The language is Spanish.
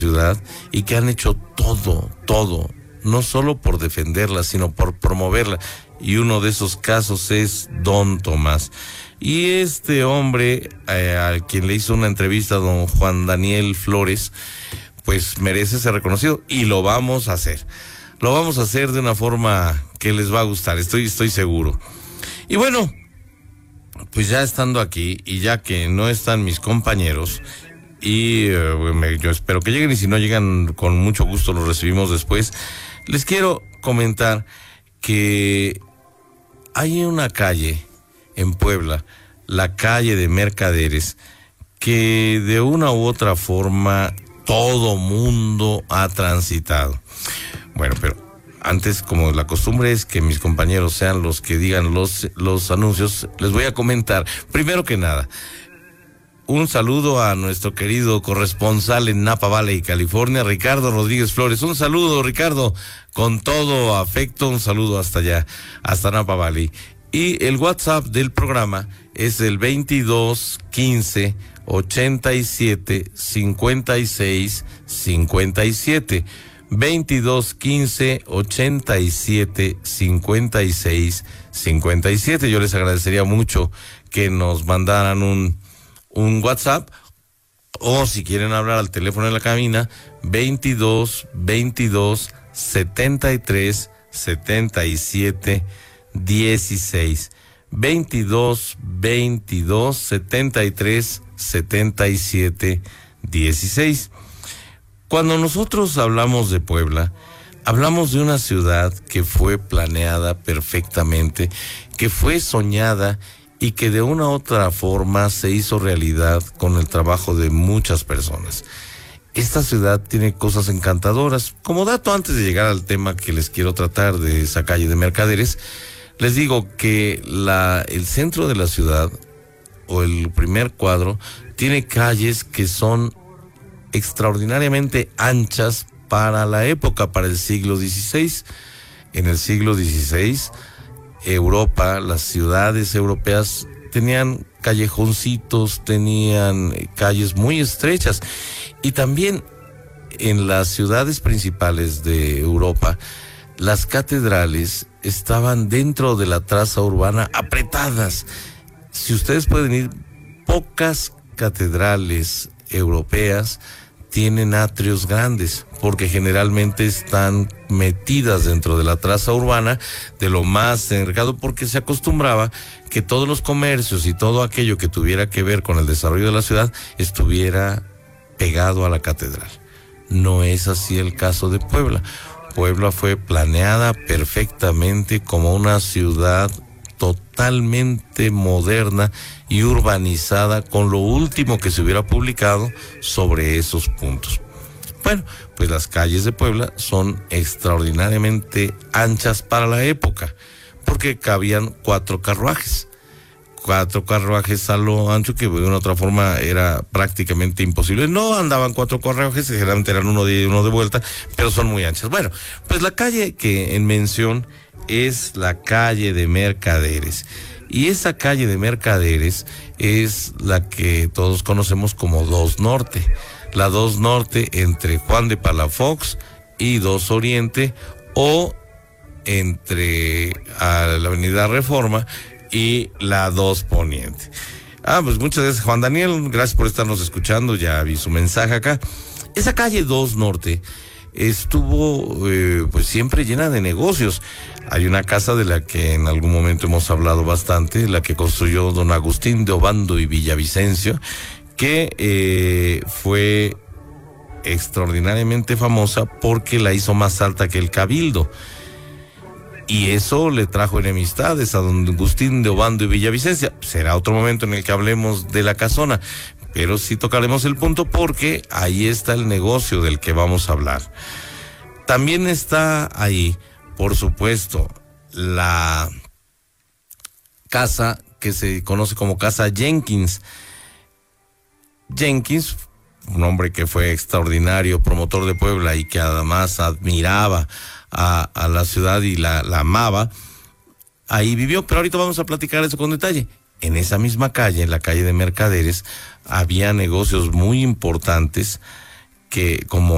ciudad y que han hecho todo, no solo por defenderla, sino por promoverla. Y uno de esos casos es Don Tomás. Y este hombre, al quien le hizo una entrevista, don Juan Daniel Flores, pues merece ser reconocido y lo vamos a hacer. Lo vamos a hacer de una forma que les va a gustar, estoy seguro. Y bueno, pues ya estando aquí y ya que no están mis compañeros, y yo espero que lleguen, y si no llegan, con mucho gusto los recibimos después, les quiero comentar que hay una calle en Puebla, la calle de Mercaderes, que de una u otra forma todo mundo ha transitado. Bueno, pero antes, como la costumbre es que mis compañeros sean los que digan los anuncios, les voy a comentar, primero que nada, un saludo a nuestro querido corresponsal en Napa Valley, California, Ricardo Rodríguez Flores. Un saludo, Ricardo, con todo afecto, un saludo hasta allá, hasta Napa Valley. Y el WhatsApp del programa es el 22 15 87 56 57. 22 15 87 56 57. Yo les agradecería mucho que nos mandaran un WhatsApp, o si quieren hablar al teléfono de la cabina, 22 22 73 77 16. 22 22 73 77 16. Cuando nosotros hablamos de Puebla, hablamos de una ciudad que fue planeada perfectamente, que fue soñada y que de una u otra forma se hizo realidad con el trabajo de muchas personas. Esta ciudad tiene cosas encantadoras. Como dato, antes de llegar al tema que les quiero tratar de esa calle de Mercaderes, les digo que el centro de la ciudad, o el primer cuadro, tiene calles que son extraordinariamente anchas para la época, para el siglo XVI. En el siglo XVI, Europa, las ciudades europeas tenían callejoncitos, tenían calles muy estrechas, y también en las ciudades principales de Europa, las catedrales estaban dentro de la traza urbana apretadas. Si ustedes pueden ir, pocas catedrales europeas tienen atrios grandes, porque generalmente están metidas dentro de la traza urbana, de lo más cercado, porque se acostumbraba que todos los comercios y todo aquello que tuviera que ver con el desarrollo de la ciudad estuviera pegado a la catedral. No es así el caso de Puebla. Puebla fue planeada perfectamente como una ciudad totalmente moderna y urbanizada, con lo último que se hubiera publicado sobre esos puntos. Bueno, pues las calles de Puebla son extraordinariamente anchas para la época, porque cabían 4 carruajes. 4 carruajes a lo ancho, que de una otra forma era prácticamente imposible. No andaban 4 carruajes, generalmente eran uno de vuelta, pero son muy anchas. Bueno, pues la calle que en mención es la calle de Mercaderes. Y esa calle de Mercaderes es la que todos conocemos como 2 Norte. La 2 Norte entre Juan de Palafox y 2 Oriente, o entre la Avenida Reforma y la 2 Poniente. Pues muchas gracias, Juan Daniel, gracias por estarnos escuchando, ya vi su mensaje acá. Esa calle 2 Norte estuvo pues siempre llena de negocios. Hay una casa de la que en algún momento hemos hablado bastante, la que construyó don Agustín de Obando y Villavicencio, que fue extraordinariamente famosa porque la hizo más alta que el Cabildo. Y eso le trajo enemistades a don Agustín de Obando y Villavicencio. Será otro momento en el que hablemos de la casona, pero sí tocaremos el punto, porque ahí está el negocio del que vamos a hablar. También está ahí, por supuesto, la casa que se conoce como Casa Jenkins. Jenkins, un hombre que fue extraordinario promotor de Puebla y que además admiraba a la ciudad y la amaba, ahí vivió, pero ahorita vamos a platicar eso con detalle. En esa misma calle, en la calle de Mercaderes, había negocios muy importantes, que como